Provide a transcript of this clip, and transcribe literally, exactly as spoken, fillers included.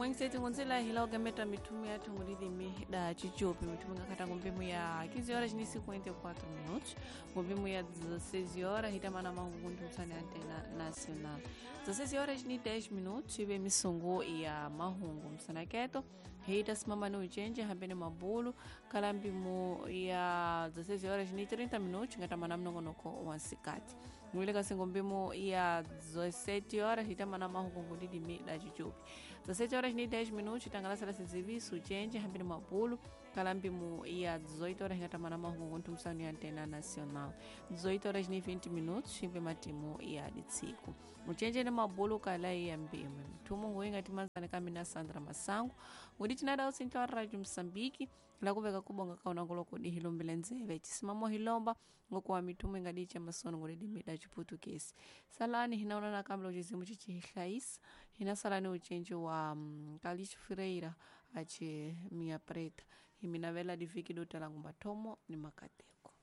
mwengseti ngonzela hila ugameta mitumu ya tungulidhi da chichopi mitumu ngakata ngombemu ya quinze horas ni cinquenta e quatro minutos ngombemu ya dezesseis horas hitamana mahungundu msani antena nacional dezesseis horas ni dez minutos ibe misungu ya mahungu msana keto hita simama no uchenje hambene mabulu kalambimu ya dezesseis horas ni trinta minutos ngatamana mnongonoko wansikati mwile kasengombemu ya dezessete horas hitamana mahungu ndidi da chichopi dezessete horas ni dez minutos tangalasala serviço gente hambene mabulu kalambimu ya dezoito horas ngatamana mahungu ntumsani ya antena nacional dezoito horas ni vinte minutos chimbe matimu ya ditsiku uchenje na mabulu kala ya mbemwe mtumu ngoinga timazane kamina Sandra Masango ngudi tinada usinto wa Radio Msambiki la kuveka kubonga kaona ngoloko di hilombele nzeve chisimamo hilomba ngokuwa mitumu ngadicha masono ngudi dimida chiputu kesi salani hinaona na kamlo jizimu chichi hilaisa hina salani uchenje wa um, Kalisho Freira ache Mia Preta himina vela difiki dota langu matomo ni makateko